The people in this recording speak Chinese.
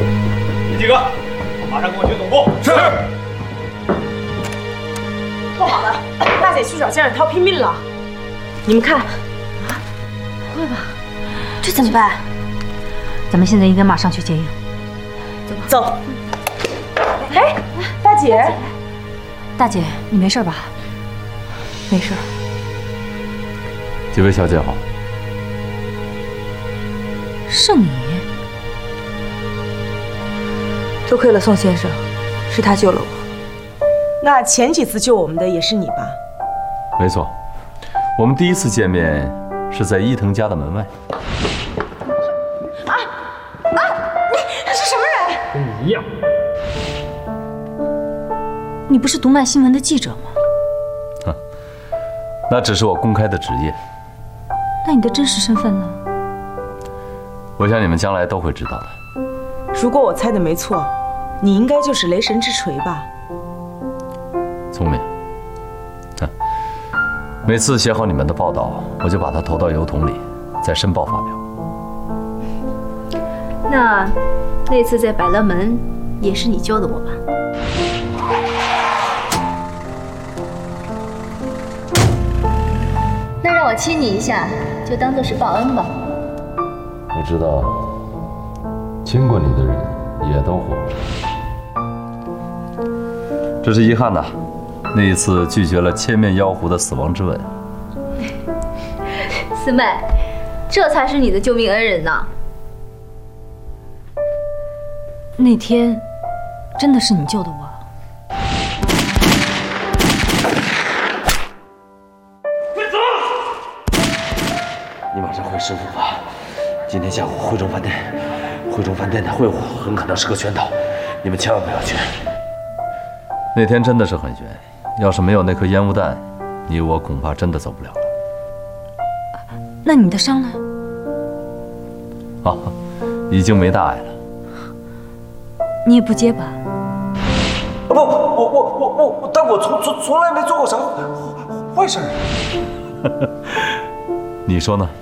你几个，马上跟我去总部。是。 不好了，大姐去找江远涛拼命了。你们看， 不会吧？这怎么办？咱们现在应该马上去接应。 走。哎，大姐， 大姐，你没事吧？没事。 几位小姐好。 圣仪， 多亏了宋先生，是他救了我。 那前几次救我们的也是你吧？ 没错，我们第一次见面是在伊藤家的门外。 你是什么人？ 跟你一样。 你不是读卖新闻的记者吗？ 哼，那只是我公开的职业。 那你的真实身份呢？ 我想你们将来都会知道的。 如果我猜的没错，你应该就是雷神之锤吧？ 聪明。每次写好你们的报道，我就把它投到邮筒里，再申报发表。 那次在百乐门，也是你救的我吧？那让我亲你一下，就当做是报恩吧。 我知道，亲过你的人也都活着。这是遗憾呐，那一次拒绝了千面妖狐的死亡之吻。 四妹，这才是你的救命恩人呢。那天，真的是你救的我。 快走！ 你马上回师傅吧。今天下午汇中饭店的会晤很可能是个圈套，你们千万不要去。 那天真的是很悬，要是没有那颗烟雾弹，你我恐怕真的走不了了。 那你的伤呢？ 啊，已经没大碍了。 你也不结巴？ 不，但我从来没做过啥坏事。 你说呢？